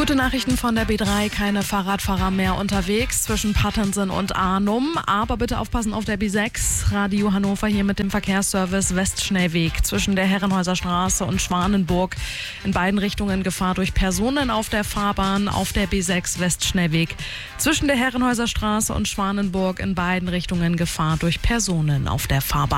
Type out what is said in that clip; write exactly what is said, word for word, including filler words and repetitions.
Gute Nachrichten von der B drei, keine Fahrradfahrer mehr unterwegs zwischen Pattensen und Arnum. Aber bitte aufpassen auf der B sechs, Radio Hannover hier mit dem Verkehrsservice Westschnellweg zwischen der Herrenhäuser Straße und Schwanenburg. In beiden Richtungen Gefahr durch Personen auf der Fahrbahn, auf der B sechs Westschnellweg zwischen der Herrenhäuser Straße und Schwanenburg. In beiden Richtungen Gefahr durch Personen auf der Fahrbahn.